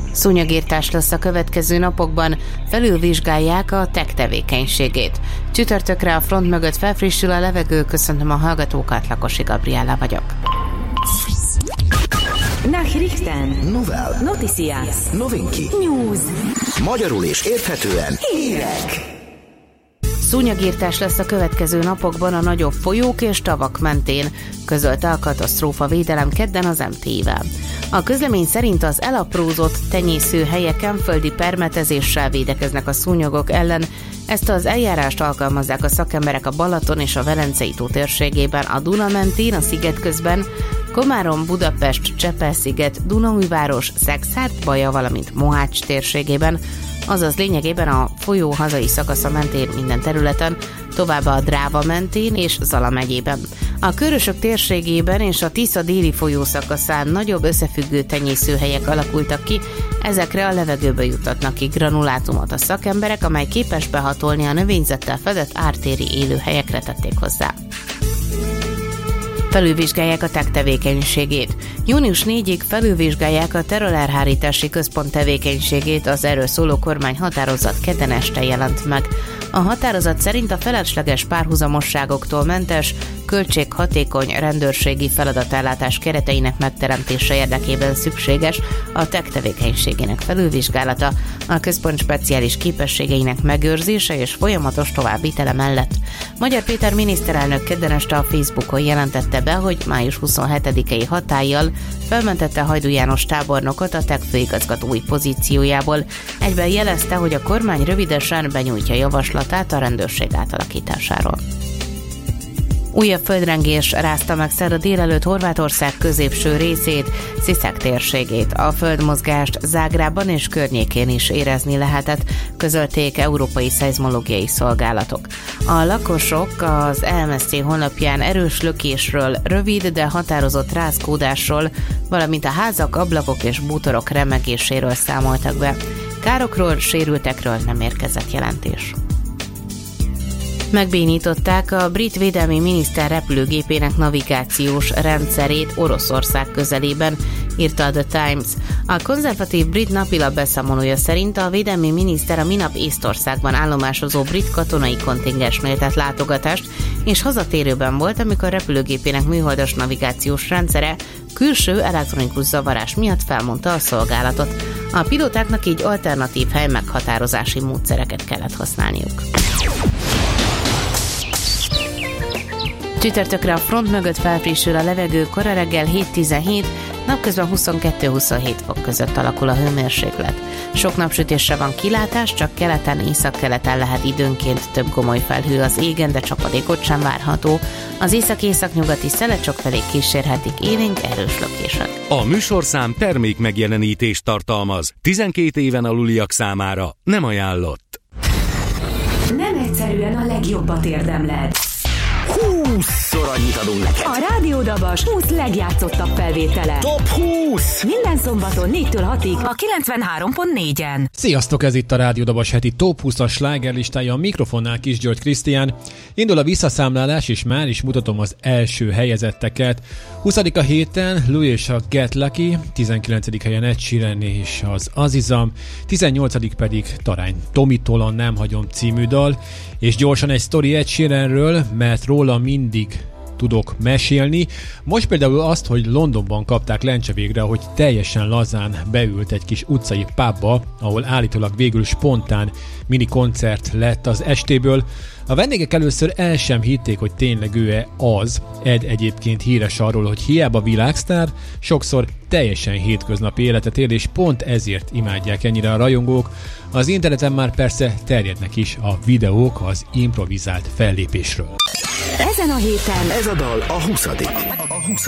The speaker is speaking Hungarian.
Szúnyogírtás lesz a következő napokban, felülvizsgálják a TEK tevékenységét. Csütörtökre a front mögött felfrissül a levegő, köszöntöm a hallgatókat, Lakosi Gabriella vagyok. Nachrichten. Novel. Noticias. Novinki. News. Magyarul és érthetően hírek. Szúnyogírtás lesz a következő napokban a nagyobb folyók és tavak mentén, közölte a katasztrófavédelem kedden az MTI-vel. A közlemény szerint az elaprózott tenyészőhelyeken földi permetezéssel védekeznek a szúnyogok ellen. Ezt az eljárást alkalmazzák a szakemberek a Balaton és a Velencei tó térségében, a Duna mentén, a Szigetközben, Komárom, Budapest, Csepel-sziget, Dunaújváros, Szekszárd, Baja, valamint Mohács térségében, azaz lényegében a folyó hazai szakasza mentén minden területen, továbbá a Dráva mentén és Zala megyében. A Körösök térségében és a Tisza déli folyó szakaszán nagyobb összefüggő tenyészőhelyek alakultak ki, ezekre a levegőbe juttatnak ki granulátumot a szakemberek, amely képes behatolni a növényzettel fedett ártéri élőhelyekre, tették hozzá. Felülvizsgálják a TEK tevékenységét. Június 4-ig felülvizsgálják a terrorelhárítási központ tevékenységét, az erről szóló kormány határozat kedden este jelent meg. A határozat szerint a felesleges párhuzamosságoktól mentes, költséghatékony rendőrségi feladatellátás kereteinek megteremtése érdekében szükséges a TEK tevékenységének felülvizsgálata, a központ speciális képességeinek megőrzése és folyamatos továbbvitele mellett. Magyar Péter miniszterelnök kedden este a Facebookon jelentette be, hogy május 27-i hatállyal felmentette Hajdú János tábornokot a TEK főigazgatói pozíciójából. Egyben jelezte, hogy a kormány rövidesen benyújtja javaslatát a rendőrség átalakításáról. Újabb földrengés rázta meg szerda délelőtt Horvátország középső részét, Sziszek térségét. A földmozgást Zágrában és környékén is érezni lehetett, közölték európai szeizmológiai szolgálatok. A lakosok az EMSZ honlapján erős lökésről, rövid, de határozott rázkódásról, valamint a házak, ablakok és bútorok remegéséről számoltak be. Károkról, sérültekről nem érkezett jelentés. Megbénították a brit védelmi miniszter repülőgépének navigációs rendszerét Oroszország közelében, írta a The Times. A konzervatív brit napilap beszámolója szerint a védelmi miniszter a minap Észtországban állomásozó brit katonai kontingensnél tett látogatást, és hazatérőben volt, amikor a repülőgépének műholdas navigációs rendszere külső elektronikus zavarás miatt felmondta a szolgálatot. A pilótáknak így alternatív hely meghatározási módszereket kellett használniuk. Csütörtökre a front mögött felfrissül a levegő, kora reggel 7-17, napközben 22-27 fok között alakul a hőmérséklet. Sok napsütésre van kilátás, csak keleten, északkeleten lehet időnként több gomoly felhő az égen, de csapadékot sem várható. Az észak-északnyugati szelecsok felé kísérhetik élénk erős lökések. A műsorszám termék megjelenítést tartalmaz. 12 éven aluliak számára nem ajánlott. Nem egyszerűen a legjobbat érdemled. 20-szor annyit adunk neked. A Rádió Dabas 20 legjátszottabb felvétele. Top 20! Minden szombaton 4-től 6-ig a 93.4-en. Sziasztok, ez itt a Rádió Dabas heti Top 20-as slágerlistája, a mikrofonnál Kis György Krisztián. Indul a visszaszámlálás, és már is mutatom az első helyezetteket. 20. a héten Louis és a Get Lucky, 19. helyen Ed Sheeran és az Azizam, 18. pedig Tarány Tomitól a Nem hagyom című dal, és gyorsan egy sztori Ed Sheeranről, mert róla mindig tudok mesélni. Most például azt, hogy Londonban kapták lencse végre, hogy teljesen lazán beült egy kis utcai pubba, ahol állítólag végül spontán mini koncert lett az estéből. A vendégek először el sem hitték, hogy tényleg ő az. Ed egyébként híres arról, hogy hiába világsztár, sokszor teljesen hétköznapi életet él, és pont ezért imádják ennyire a rajongók. Az interneten már persze terjednek is a videók az improvizált fellépésről. Ezen a héten ez a dal a 20.